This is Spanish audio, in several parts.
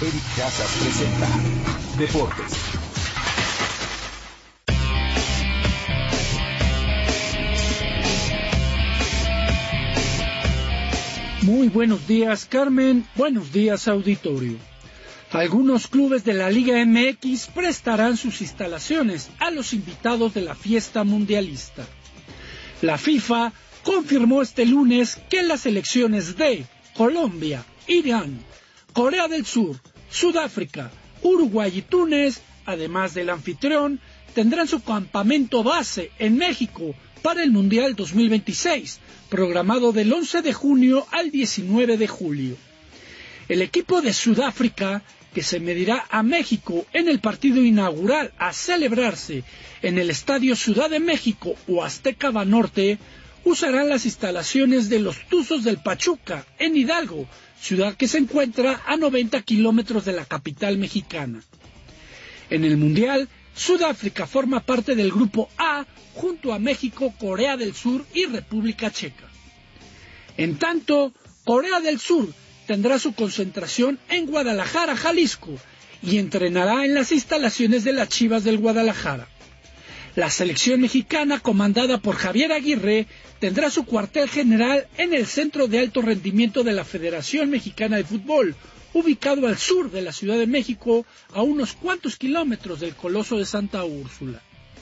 Eric Casas presenta Deportes. Muy buenos días, Carmen. Buenos días, auditorio. Algunos clubes de la Liga MX prestarán sus instalaciones a los invitados de la fiesta mundialista. La FIFA confirmó este lunes que las selecciones de Colombia, Irán, Corea del Sur, Sudáfrica, Uruguay y Túnez, además del anfitrión, tendrán su campamento base en México para el Mundial 2026, programado del 11 de junio al 19 de julio. El equipo de Sudáfrica, que se medirá a México en el partido inaugural a celebrarse en el Estadio Ciudad de México o Azteca Banorte, usará las instalaciones de los Tuzos del Pachuca en Hidalgo, ciudad que se encuentra a 90 kilómetros de la capital mexicana. En el Mundial, Sudáfrica forma parte del Grupo A junto a México, Corea del Sur y República Checa. En tanto, Corea del Sur tendrá su concentración en Guadalajara, Jalisco, y entrenará en las instalaciones de las Chivas del Guadalajara. La selección mexicana, comandada por Javier Aguirre, tendrá su cuartel general en el Centro de Alto Rendimiento de la Federación Mexicana de Fútbol, ubicado al sur de la Ciudad de México, a unos cuantos kilómetros del Coloso de Santa Úrsula.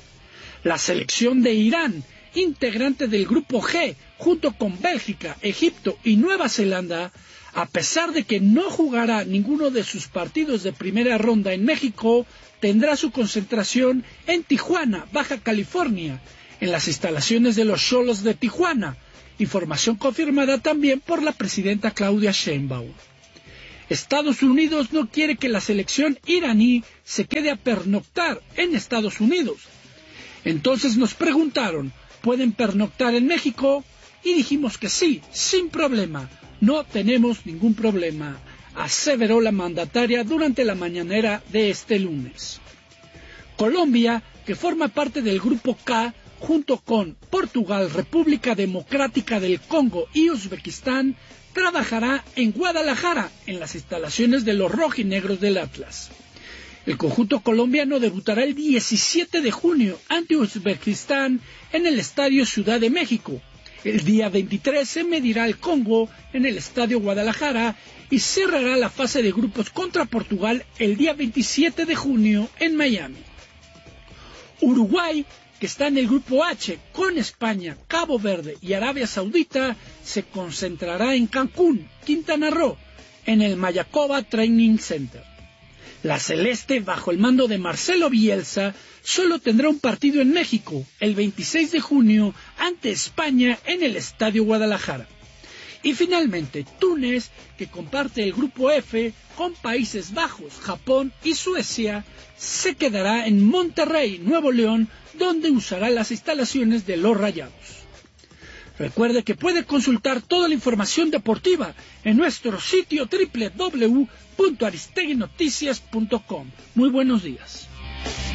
La selección de Irán, integrante del Grupo G, junto con Bélgica, Egipto y Nueva Zelanda, a pesar de que no jugará ninguno de sus partidos de primera ronda en México, tendrá su concentración en Tijuana, Baja California, en las instalaciones de los Xolos de Tijuana, información confirmada también por la presidenta Claudia Sheinbaum. Estados Unidos no quiere que la selección iraní se quede a pernoctar en Estados Unidos. Entonces nos preguntaron, ¿pueden pernoctar en México? Y dijimos que sí, sin problema. No tenemos ningún problema, aseveró la mandataria durante la mañanera de este lunes. Colombia, que forma parte del Grupo K, junto con Portugal, República Democrática del Congo y Uzbekistán, trabajará en Guadalajara, en las instalaciones de los rojinegros del Atlas. El conjunto colombiano debutará el 17 de junio ante Uzbekistán en el Estadio Ciudad de México. El día 23 se medirá al Congo en el Estadio Guadalajara y cerrará la fase de grupos contra Portugal el día 27 de junio en Miami. Uruguay, que está en el Grupo H con España, Cabo Verde y Arabia Saudita, se concentrará en Cancún, Quintana Roo, en el Mayacoba Training Center. La Celeste, bajo el mando de Marcelo Bielsa, solo tendrá un partido en México, el 26 de junio, ante España en el Estadio Guadalajara. Y finalmente, Túnez, que comparte el Grupo F con Países Bajos, Japón y Suecia, se quedará en Monterrey, Nuevo León, donde usará las instalaciones de los Rayados. Recuerde que puede consultar toda la información deportiva en nuestro sitio www.aristeguinoticias.com. Muy buenos días.